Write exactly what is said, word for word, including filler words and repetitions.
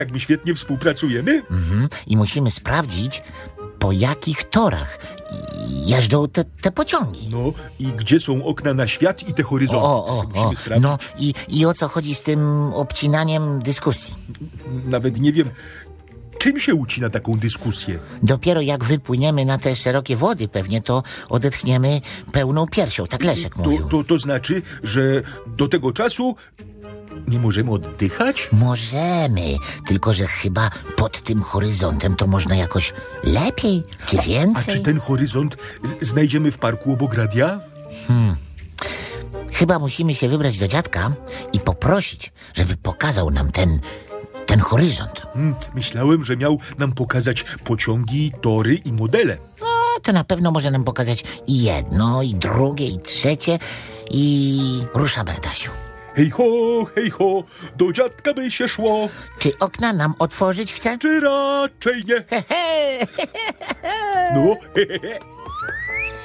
Jak my świetnie współpracujemy? Mhm. I musimy sprawdzić, po jakich torach jeżdżą te, te pociągi. No i gdzie są okna na świat i te horyzonty? O, o, Musimy o. sprawdzić. No i, i o co chodzi z tym obcinaniem dyskusji? Nawet nie wiem, czym się ucina taką dyskusję. Dopiero jak wypłyniemy na te szerokie wody, pewnie to odetchniemy pełną piersią, tak Leszek To, mówił. to, to znaczy, że do tego czasu nie możemy oddychać? Możemy, tylko że chyba pod tym horyzontem to można jakoś lepiej, czy A więcej. czy ten horyzont z- znajdziemy w parku obok radia? Chyba musimy się wybrać do dziadka i poprosić, żeby pokazał nam ten, ten horyzont. Hmm, myślałem, że miał nam pokazać pociągi, tory i modele. No, to na pewno może nam pokazać i jedno, i drugie, i trzecie, i rusza Berdasiu. Hej ho, hej ho, do dziadka by się szło, Czy okna nam otworzyć chce? czy raczej nie? He, he. No, he, he, he.